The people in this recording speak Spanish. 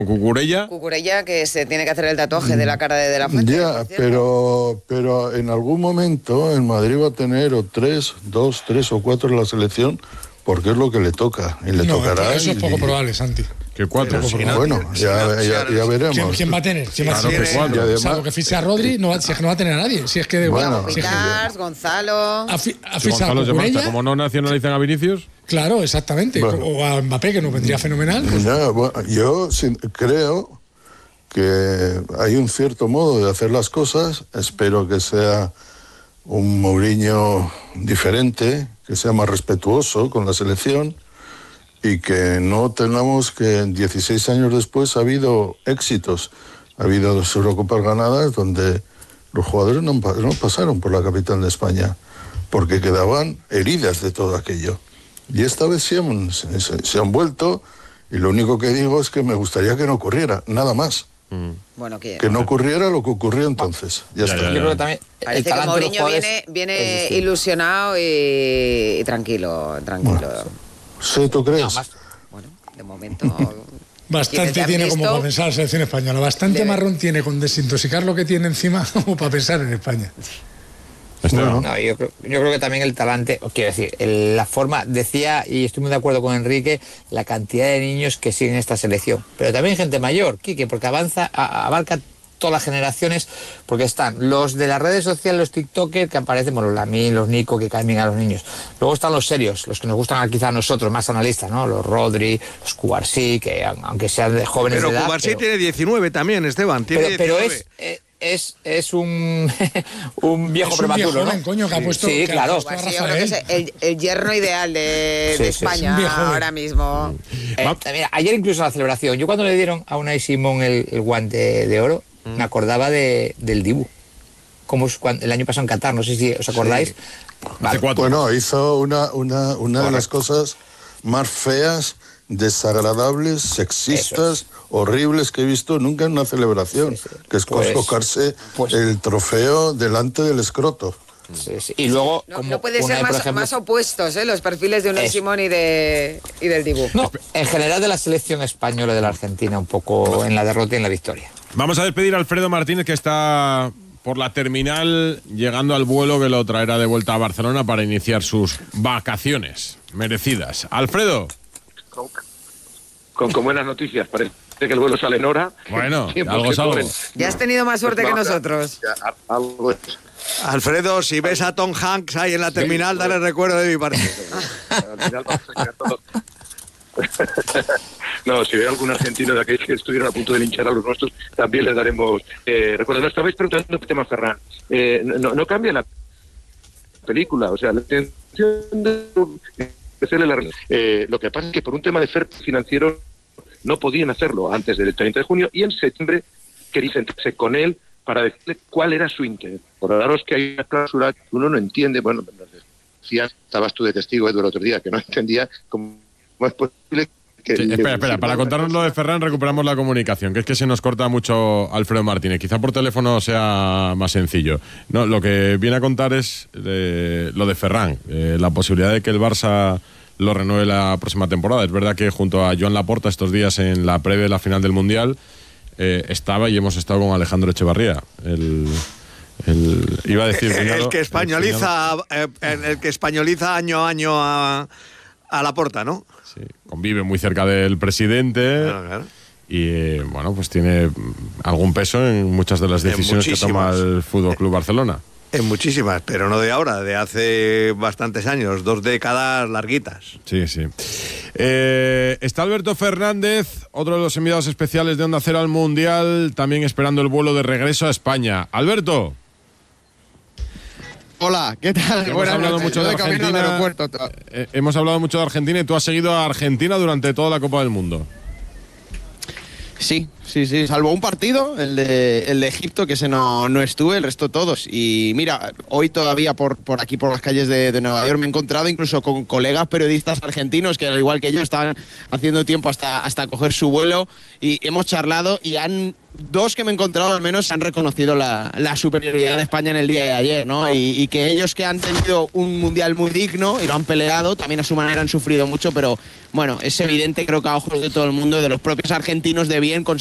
Cucurella. Cucurella, que se tiene que hacer el tatuaje de la cara de la Fuente. Ya, pero en algún momento el Madrid va a tener dos, tres o cuatro en la selección, porque es lo que le toca. Y le tocará. Eso es poco probable, Santi. Que 4. Bueno, ya veremos. ¿Quién va a tener? Claro que 4. Salvo que fiche a Rodri, si es que no va a Mbappé a nadie. Si es que Pitar, Gonzalo. Gonzalo se marcha, como no nacionalizan a Vinicius. Claro, exactamente. Bueno. O a Mbappé, que nos vendría fenomenal. Yo creo que hay un cierto modo de hacer las cosas. Espero que sea un Mourinho diferente, que sea más respetuoso con la selección y que no tengamos que 16 años después ha habido éxitos. Ha habido 2 Eurocopas ganadas donde los jugadores no pasaron por la capital de España porque quedaban heridas de todo aquello. Y esta vez se han vuelto, y lo único que digo es que me gustaría que no ocurriera, nada más. Bueno, que no ocurriera lo que ocurrió entonces. Ya está. Yo creo que también parece que Mourinho viene ilusionado y tranquilo. Bueno, ¿sí, tú crees? Bueno, de momento... Bastante tiene como para pensar la selección española. Bastante marrón tiene con desintoxicar lo que tiene encima como para pensar en España. No, yo creo que también el talante, quiero decir, la forma, decía, y estoy muy de acuerdo con Enrique, la cantidad de niños que siguen esta selección, pero también gente mayor, Quique, porque abarca todas las generaciones, porque están los de las redes sociales, los TikTokers que aparecen, bueno, los Lamine, los Nico, que caen bien a los niños. Luego están los serios, los que nos gustan quizá a nosotros, más analistas, ¿no? Los Rodri, los Cubarsí, que aunque sean de jóvenes pero de edad... Cubarsí tiene 19 también, Esteban, tiene 19. Es un viejo prematuro, ¿no? Coño, que ha puesto, sí, claro. Yo creo que es el yerno ideal de España ahora mismo. Mira, ayer incluso en la celebración, yo cuando le dieron a Unai Simón el guante de oro, me acordaba del Dibu. Como el año pasado en Qatar, no sé si os acordáis. Sí. Vale. Bueno, hizo una de las cosas más feas, desagradables, sexistas, horribles que he visto nunca en una celebración, que es colocarse el trofeo delante del escroto. Y luego no puede ser más opuestos, los perfiles de Unai Simón y del Dibu. No, en general de la selección española y de la Argentina, un poco en la derrota y en la victoria. Vamos a despedir a Alfredo Martínez, que está por la terminal llegando al vuelo que lo traerá de vuelta a Barcelona para iniciar sus vacaciones merecidas. Alfredo. Con buenas noticias, parece que el vuelo sale en hora. Bueno, algo es algo. Ya has tenido más suerte que nosotros. Alfredo, si ves a Tom Hanks ahí en la terminal, dale recuerdo de mi parte. No, si ve algún argentino de aquellos que estuvieron a punto de linchar a los nuestros, también les daremos recuerdo. No estabais preguntando por tema Ferran. No cambia la película, o sea, la intención de lo que pasa es que por un tema de fair financiero no podían hacerlo antes del 30 de junio y en septiembre quería sentarse con él para decirle cuál era su interés. Por daros que hay una cláusula que uno no entiende, bueno, nos decías, estabas tú de testigo el otro día, que no entendía cómo es posible que... Sí, espera, para contarnos lo de Ferran recuperamos la comunicación, que es que se nos corta mucho Alfredo Martínez. Quizá por teléfono sea más sencillo. No, lo que viene a contar es lo de Ferran, la posibilidad de que el Barça lo renueve la próxima temporada. Es verdad que junto a Joan Laporta estos días en la previa de la final del Mundial estaba y hemos estado con Alejandro Echevarría, iba a decir el que españoliza año a año a Laporta, ¿no? Sí, convive muy cerca del presidente. Claro. Y bueno, pues tiene algún peso en muchas de las decisiones que toma el Fútbol Club Barcelona. En muchísimas, pero no de ahora, de hace bastantes años, 2 décadas larguitas. Sí. Está Alberto Fernández, otro de los enviados especiales de Onda Cero al Mundial, también esperando el vuelo de regreso a España. Alberto. Hola, ¿qué tal? Hemos hablado mucho de Argentina. Hemos hablado mucho de Argentina y tú has seguido a Argentina durante toda la Copa del Mundo. Sí, salvo un partido, el de Egipto, que ese no estuve, el resto todos. Y mira, hoy todavía por aquí, por las calles de Nueva York, me he encontrado incluso con colegas periodistas argentinos que al igual que yo estaban haciendo tiempo hasta coger su vuelo y hemos charlado y han dos que me he encontrado al menos han reconocido la superioridad de España en el día de ayer, ¿no? Y que ellos que han tenido un mundial muy digno y lo han peleado, también a su manera han sufrido mucho, pero bueno, es evidente, creo que a ojos de todo el mundo, de los propios argentinos de bien,